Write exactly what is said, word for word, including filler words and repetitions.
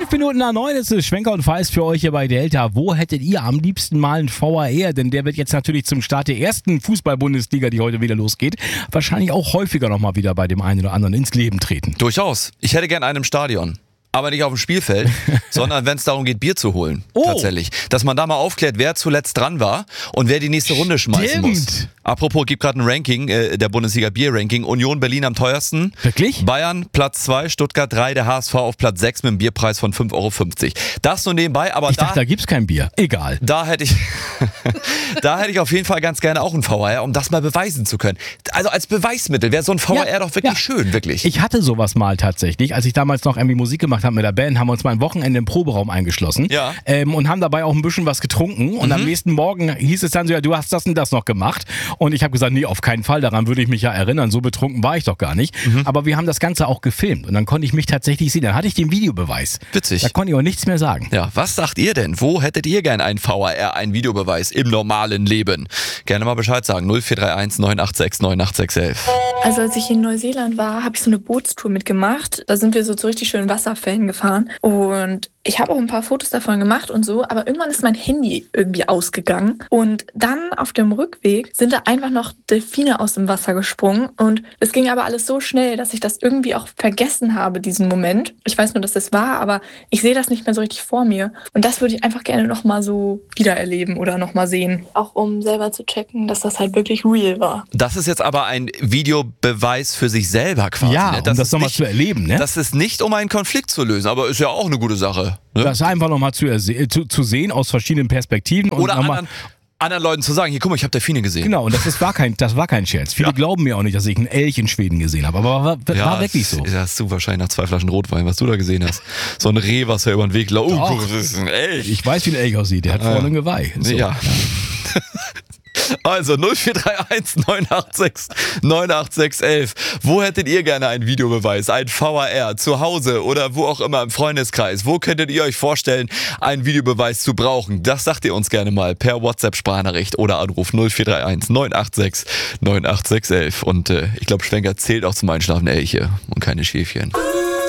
Fünf Minuten nach neun ist es Schwenker und Feist für euch hier bei Delta. Wo hättet ihr am liebsten mal einen V A R? Denn der wird jetzt natürlich zum Start der ersten Fußball-Bundesliga, die heute wieder losgeht, wahrscheinlich auch häufiger nochmal wieder bei dem einen oder anderen ins Leben treten. Durchaus. Ich hätte gern einen im Stadion. Aber nicht auf dem Spielfeld, sondern wenn es darum geht, Bier zu holen. Oh. Tatsächlich. Dass man da mal aufklärt, wer zuletzt dran war und wer die nächste Runde schmeißen Stimmt. muss. Apropos, gibt gerade ein Ranking, äh, der Bundesliga Bier-Ranking. Union Berlin am teuersten. Wirklich? Bayern Platz zwei, Stuttgart drei, der H S V auf Platz sechs mit einem Bierpreis von fünf Euro fünfzig. Das nur nebenbei, aber ich da... dachte, da gibt's kein Bier. Egal. Da hätte ich... da hätte ich auf jeden Fall ganz gerne auch einen V A R, um das mal beweisen zu können. Also als Beweismittel wäre so ein V A R ja, doch wirklich ja. schön, wirklich. Ich hatte sowas mal tatsächlich. Als ich damals noch irgendwie Musik gemacht habe mit der Band, haben wir uns mal ein Wochenende im Proberaum eingeschlossen ja. ähm, und haben dabei auch ein bisschen was getrunken. Und mhm. am nächsten Morgen hieß es dann so, ja, du hast das und das noch gemacht. Und ich habe gesagt, nee, auf keinen Fall, daran würde ich mich ja erinnern. So betrunken war ich doch gar nicht. Mhm. Aber wir haben das Ganze auch gefilmt. Und dann konnte ich mich tatsächlich sehen. Dann hatte ich den Videobeweis. Witzig. Da konnte ich auch nichts mehr sagen. Ja, was sagt ihr denn? Wo hättet ihr gern einen V A R, einen Videobeweis im normalen Leben? Gerne mal Bescheid sagen. null vier drei eins neun acht sechs neun acht sechs elf. Also als ich in Neuseeland war, habe ich so eine Bootstour mitgemacht. Da sind wir so zu richtig schönen Wasserfällen gefahren. Und ich habe auch ein paar Fotos davon gemacht und so, aber irgendwann ist mein Handy irgendwie ausgegangen. Und dann auf dem Rückweg sind da einfach noch Delfine aus dem Wasser gesprungen. Und es ging aber alles so schnell, dass ich das irgendwie auch vergessen habe, diesen Moment. Ich weiß nur, dass das war, aber ich sehe das nicht mehr so richtig vor mir. Und das würde ich einfach gerne nochmal so wiedererleben oder nochmal sehen. Auch um selber zu checken, dass das halt wirklich real war. Das ist jetzt aber ein Videobeweis für sich selber quasi. Ja, ne? um das das nochmal zu erleben. Ne? Das ist nicht, um einen Konflikt zu lösen, aber ist ja auch eine gute Sache. Ne? Das einfach nochmal zu, zu, zu sehen aus verschiedenen Perspektiven. Und Oder anderen, anderen Leuten zu sagen, hier guck mal, ich habe Delfine gesehen. Genau, und das, ist, war, kein, das war kein Scherz. Viele ja. glauben mir auch nicht, dass ich einen Elch in Schweden gesehen habe, aber war, war ja, wirklich so. Das hast du wahrscheinlich nach zwei Flaschen Rotwein, was du da gesehen hast. So ein Reh, was er über den Weg laufen. Oh, Doch. das ist ein Elch. Ich weiß, wie ein Elch aussieht, der hat ah, vorne ein Geweih. So. Ja. Also null vier drei eins neun acht sechs neun acht sechs elf. Wo hättet ihr gerne einen Videobeweis, ein V A R, zu Hause oder wo auch immer im Freundeskreis? Wo könntet ihr euch vorstellen, einen Videobeweis zu brauchen? Das sagt ihr uns gerne mal per WhatsApp-Sprachnachricht oder Anruf null vier drei eins neun acht sechs neun acht sechs elf. Und äh, ich glaube, Schwenker zählt auch zum Einschlafen Elche und keine Schäfchen.